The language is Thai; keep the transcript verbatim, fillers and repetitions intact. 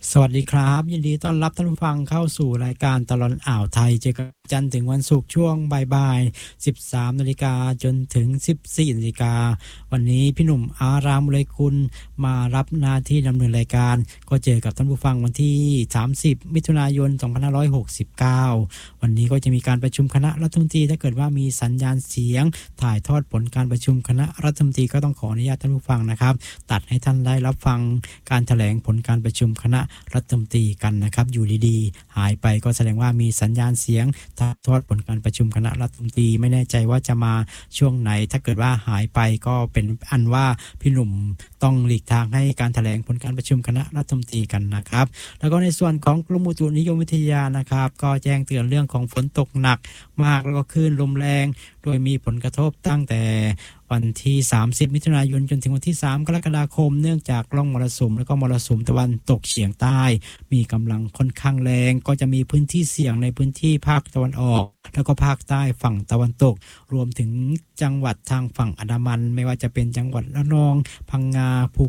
สวัสดีครับยินดีต้อนรับท่านผู้ฟังเข้าสู่รายการตลอดอ่าวไทยเจอกันจันทร์ถึงวันศุกร์ช่วงบ่ายๆสิบสามนาฬิกาจนถึงสิบสี่นาฬิกาวันนี้พี่หนุ่มอารามเลยคุณมารับหน้าที่ดำเนินรายการก็เจอกับท่านผู้ฟังวันที่สามสิบมิถุนายนสองพันห้าร้อยหกสิบเก้าวันนี้ก็จะมีการประชุมคณะรัฐมนตรีถ้าเกิดว่ามีสัญญาณเสียงถ่ายทอดผลการประชุมคณะรัฐมนตรีก็ต้องขออนุญาตท่านผู้ฟังนะครับตัดให้ท่านได้รับฟังการแถลงผลการประชุมคณะรัฐมนตรีกันนะครับอยู่ดีๆหายไปก็แสดงว่ามีสัญญาณเสียงถ่ายทอดผลการประชุมคณะรัฐมนตรีไม่แน่ใจว่าจะมาช่วงไหนถ้าเกิดว่าหายไปก็เป็นอันว่าพี่หนุ่มต้องหลีกทางให้การแถลงผลการประชุมคณะรัฐมนตรีกันนะครับแล้วก็ในส่วนของกรมอุตุนิยมวิทยานะครับก็แจ้งเตือนเรื่องของฝนตกหนักมากแล้วก็คลื่นลมแรงโดยมีผลกระทบตั้งแต่วันที่สามสิบมิถุนายนจนถึงวันที่สามกรกฎาคมเนื่องจากร่องมรสุมและก็มรสุมตะวันตกเฉียงใต้มีกำลังค่อนข้างแรงก็จะมีพื้นที่เสี่ยงในพื้นที่ภาคตะวันออกแล้วก็ภาคใต้ฝั่งตะวันตกรวมถึงจังหวัดทางฝั่งอันดามันไม่ว่าจะเป็นจังหวัดระนองพังงาภู